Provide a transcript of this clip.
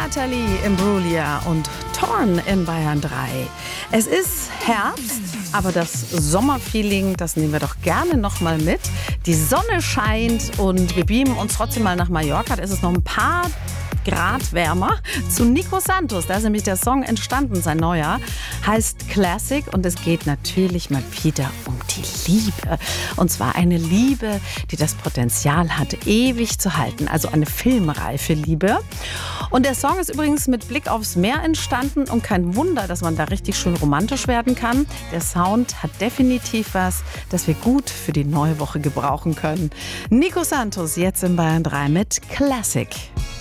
Natalie Imbruglia und Torn in Bayern 3. Es ist Herbst, aber das Sommerfeeling, das nehmen wir doch gerne nochmal mit. Die Sonne scheint und wir beamen uns trotzdem mal nach Mallorca. Da ist es noch ein paar Grad wärmer. Zu Nico Santos, da ist nämlich der Song entstanden, sein neuer, heißt Classic und es geht natürlich mal wieder um die Liebe. Und zwar eine Liebe, die das Potenzial hat, ewig zu halten, also eine filmreife Liebe. Und der Song ist übrigens mit Blick aufs Meer entstanden und kein Wunder, dass man da richtig schön romantisch werden kann. Der Sound hat definitiv was, das wir gut für die neue Woche gebrauchen können. Nico Santos jetzt in Bayern 3 mit Classic.